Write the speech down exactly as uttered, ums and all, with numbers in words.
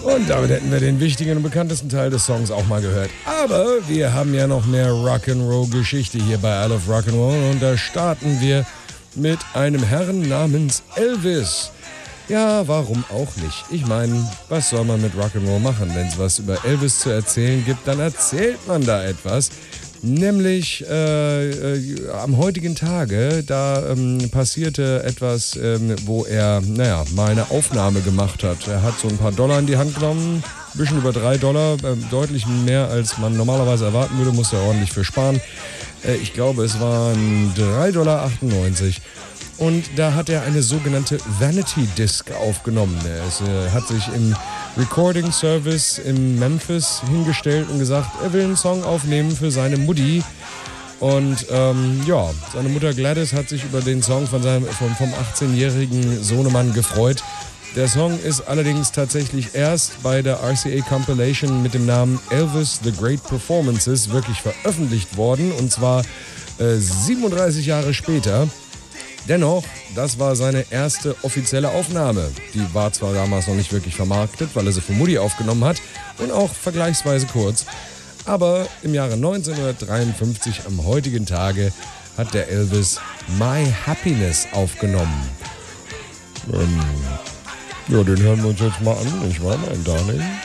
Und damit hätten wir den wichtigen und bekanntesten Teil des Songs auch mal gehört. Aber wir haben ja noch mehr Rock'n'Roll-Geschichte hier bei I Love Rock'n'Roll und da starten wir mit einem Herrn namens Elvis. Ja, warum auch nicht? Ich meine, was soll man mit Rock'n'Roll machen? Wenn es was über Elvis zu erzählen gibt, dann erzählt man da etwas. Nämlich äh, äh, am heutigen Tage, da ähm, passierte etwas, ähm, wo er, naja, mal eine Aufnahme gemacht hat. Er hat so ein paar Dollar in die Hand genommen, ein bisschen über drei Dollar, äh, deutlich mehr als man normalerweise erwarten würde, musste er ordentlich für sparen. Äh, ich glaube, es waren drei Dollar achtundneunzig. Und da hat er eine sogenannte Vanity Disc aufgenommen. Er ist, äh, hat sich im Recording Service in Memphis hingestellt und gesagt, er will einen Song aufnehmen für seine Mutti. Und ähm, ja, seine Mutter Gladys hat sich über den Song von seinem, vom, vom achtzehnjährigen Sohnemann gefreut. Der Song ist allerdings tatsächlich erst bei der R C A Compilation mit dem Namen Elvis The Great Performances wirklich veröffentlicht worden. Und zwar äh, siebenunddreißig Jahre später. Dennoch, das war seine erste offizielle Aufnahme. Die war zwar damals noch nicht wirklich vermarktet, weil er sie für Mutti aufgenommen hat und auch vergleichsweise kurz. Aber im Jahre neunzehnhundertdreiundfünfzig, am heutigen Tage, hat der Elvis My Happiness aufgenommen. Ähm, ja, den hören wir uns jetzt mal an, nicht wahr, mein Darling?